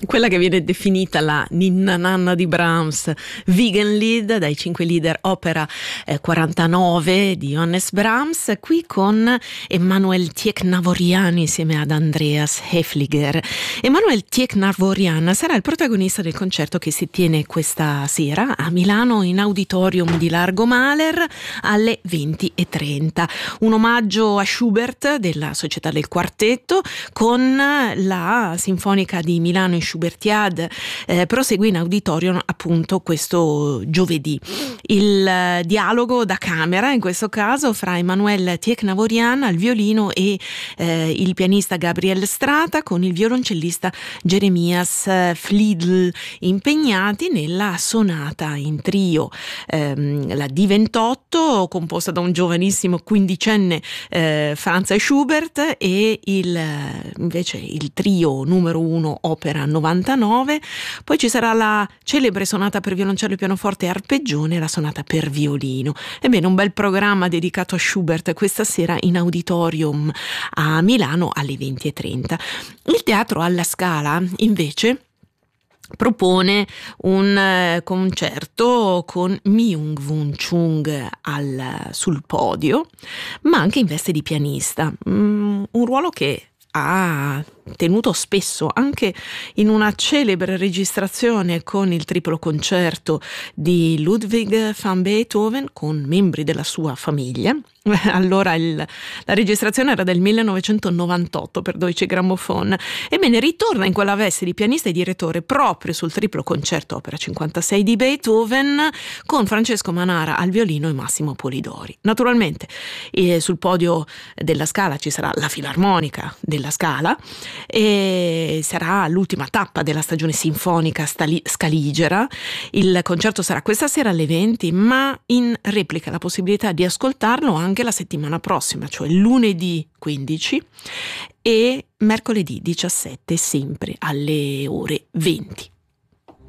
Quella che viene definita la ninna nanna di Brahms, Wiegenlied, dai 5 Lieder opera 49 di Johannes Brahms, qui con Emanuel Tieck-Navorian insieme ad Andreas Häfliger. Emanuel Tieck-Navorian sarà il protagonista del concerto che si tiene questa sera a Milano in Auditorium di Largo Mahler alle 20:30. Un omaggio a Schubert della Società del Quartetto con la Sinfonica di Milano in Schubertiade, prosegue in Auditorium appunto questo giovedì. Il dialogo da camera in questo caso fra Emanuel Tieck-Navorian al violino e il pianista Gabriel Strata con il violoncellista Jeremias Fliedl, impegnati nella sonata in trio, la D28 composta da un giovanissimo quindicenne Franz Schubert, e invece il trio numero 1 opera 99. Poi ci sarà la celebre sonata per violoncello, pianoforte e arpeggione, la sonata per violino. Ebbene, un bel programma dedicato a Schubert questa sera in Auditorium a Milano alle 20:30. Il Teatro alla Scala invece propone un concerto con Myung-Whun Chung sul podio, ma anche in veste di pianista, un ruolo che ha tenuto spesso anche in una celebre registrazione con il triplo concerto di Ludwig van Beethoven con membri della sua famiglia. Allora la registrazione era del 1998 per Deutsche Grammophon. Ebbene, ritorna in quella veste di pianista e direttore proprio sul triplo concerto opera 56 di Beethoven con Francesco Manara al violino e Massimo Polidori. Naturalmente sul podio della Scala ci sarà la Filarmonica della Scala e sarà l'ultima tappa della stagione sinfonica scaligera. Il concerto sarà questa sera alle 20, ma in replica la possibilità di ascoltarlo anche la settimana prossima, cioè lunedì 15 e mercoledì 17, sempre alle ore 20.